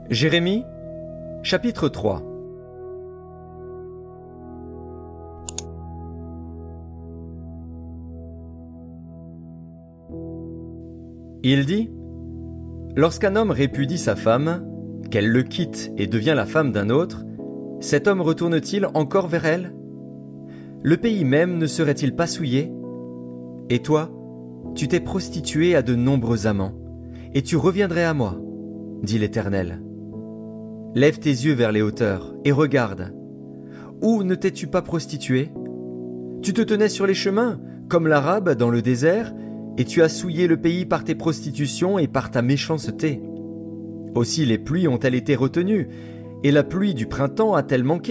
Jérémie, chapitre 3. Il dit : lorsqu'un homme répudie sa femme, qu'elle le quitte et devient la femme d'un autre, cet homme retourne-t-il encore vers elle ? Le pays même ne serait-il pas souillé ? Et toi, tu t'es prostituée à de nombreux amants, et tu reviendrais à moi, dit l'Éternel. Lève tes yeux vers les hauteurs et regarde. Où ne t'es-tu pas prostituée ? Tu te tenais sur les chemins, comme l'Arabe dans le désert, et tu as souillé le pays par tes prostitutions et par ta méchanceté. Aussi les pluies ont-elles été retenues, et la pluie du printemps a-t-elle manqué ?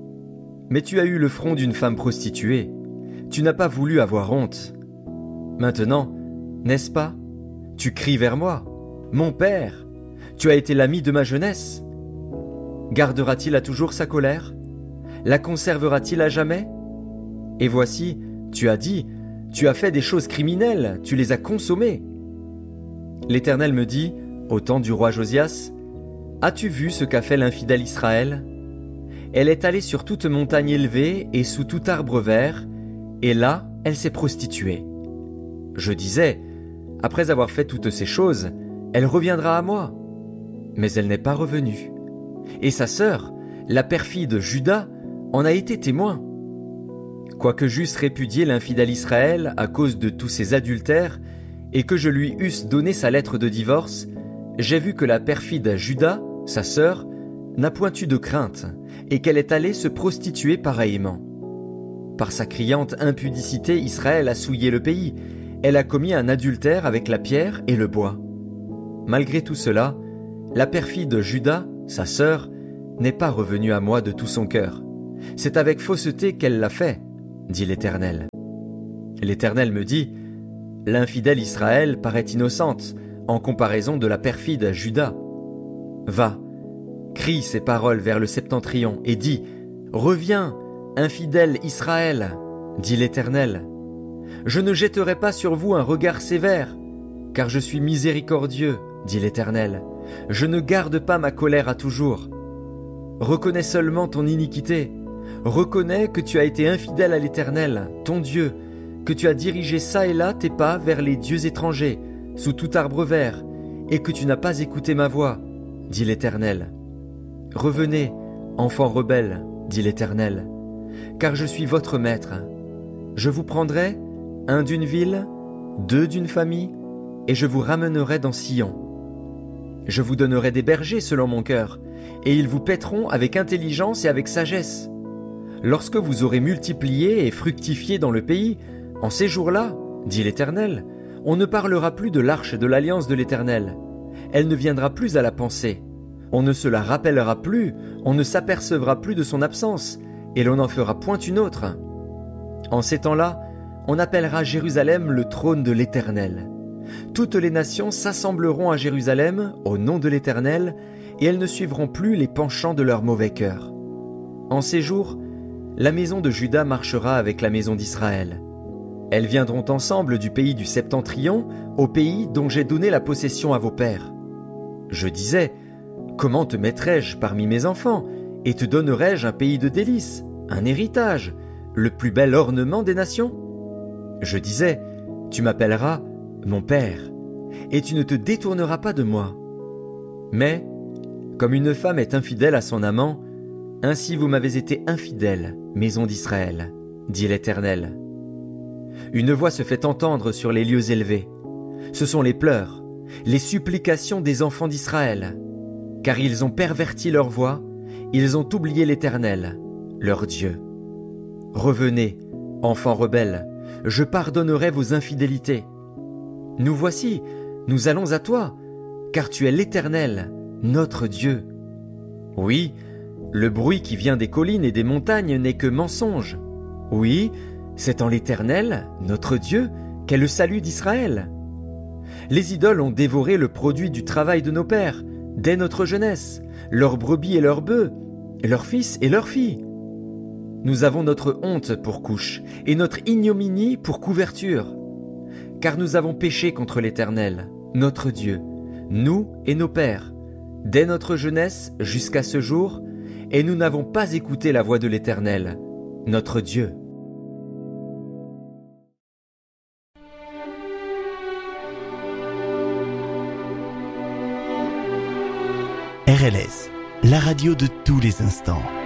Mais tu as eu le front d'une femme prostituée. Tu n'as pas voulu avoir honte. Maintenant, n'est-ce pas ? Tu cries vers moi. Mon père, tu as été l'ami de ma jeunesse. Gardera-t-il à toujours sa colère ? La conservera-t-il à jamais ? Et voici, tu as dit, tu as fait des choses criminelles, tu les as consommées. L'Éternel me dit, au temps du roi Josias, as-tu vu ce qu'a fait l'infidèle Israël ? Elle est allée sur toute montagne élevée et sous tout arbre vert, et là, elle s'est prostituée. Je disais, après avoir fait toutes ces choses, elle reviendra à moi. Mais elle n'est pas revenue. Et sa sœur, la perfide Juda, en a été témoin. Quoique j'eusse répudié l'infidèle Israël à cause de tous ses adultères, et que je lui eusse donné sa lettre de divorce, j'ai vu que la perfide Juda, sa sœur, n'a point eu de crainte, et qu'elle est allée se prostituer pareillement. Par sa criante impudicité, Israël a souillé le pays. Elle a commis un adultère avec la pierre et le bois. Malgré tout cela, la perfide Juda, sa sœur, n'est pas revenue à moi de tout son cœur. C'est avec fausseté qu'elle l'a fait, dit l'Éternel. L'Éternel me dit, l'infidèle Israël paraît innocente en comparaison de la perfide Juda. Va, crie ces paroles vers le septentrion et dis, reviens, infidèle Israël, dit l'Éternel. Je ne jetterai pas sur vous un regard sévère, car je suis miséricordieux, dit l'Éternel. Je ne garde pas ma colère à toujours. Reconnais seulement ton iniquité. Reconnais que tu as été infidèle à l'Éternel, ton Dieu, que tu as dirigé çà et là tes pas vers les dieux étrangers, sous tout arbre vert, et que tu n'as pas écouté ma voix, dit l'Éternel. Revenez, enfants rebelles, dit l'Éternel, car je suis votre maître. Je vous prendrai, un d'une ville, deux d'une famille, et je vous ramènerai dans Sion. Je vous donnerai des bergers selon mon cœur, et ils vous paîtront avec intelligence et avec sagesse. Lorsque vous aurez multiplié et fructifié dans le pays, en ces jours-là, dit l'Éternel, on ne parlera plus de l'arche de l'alliance de l'Éternel. Elle ne viendra plus à la pensée. On ne se la rappellera plus, on ne s'apercevra plus de son absence, et l'on n'en fera point une autre. En ces temps-là, on appellera Jérusalem le trône de l'Éternel. Toutes les nations s'assembleront à Jérusalem au nom de l'Éternel, et elles ne suivront plus les penchants de leur mauvais cœur. En ces jours, la maison de Juda marchera avec la maison d'Israël. Elles viendront ensemble du pays du septentrion au pays dont j'ai donné la possession à vos pères. Je disais, comment te mettrais-je parmi mes enfants, et te donnerais-je un pays de délices, un héritage, le plus bel ornement des nations ? Je disais, tu m'appelleras mon père, et tu ne te détourneras pas de moi. Mais, comme une femme est infidèle à son amant, ainsi vous m'avez été infidèles, maison d'Israël, dit l'Éternel. Une voix se fait entendre sur les lieux élevés. Ce sont les pleurs, les supplications des enfants d'Israël, car ils ont perverti leur voix, ils ont oublié l'Éternel, leur Dieu. Revenez, enfants rebelles, je pardonnerai vos infidélités. Nous voici, nous allons à toi, car tu es l'Éternel, notre Dieu. Oui, le bruit qui vient des collines et des montagnes n'est que mensonge. Oui, c'est en l'Éternel, notre Dieu, qu'est le salut d'Israël. Les idoles ont dévoré le produit du travail de nos pères, dès notre jeunesse, leurs brebis et leurs bœufs, leurs fils et leurs filles. Nous avons notre honte pour couche et notre ignominie pour couverture. Car nous avons péché contre l'Éternel, notre Dieu, nous et nos pères, dès notre jeunesse jusqu'à ce jour, et nous n'avons pas écouté la voix de l'Éternel, notre Dieu. RLS, la radio de tous les instants.